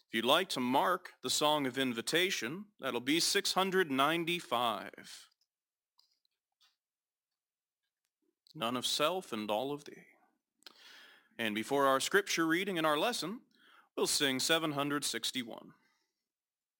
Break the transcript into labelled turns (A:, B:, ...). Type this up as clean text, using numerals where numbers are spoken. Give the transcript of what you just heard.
A: If you'd like to mark the Song of Invitation, that'll be 695. None of self and all of thee. And before our scripture reading and our lesson, we'll sing 761.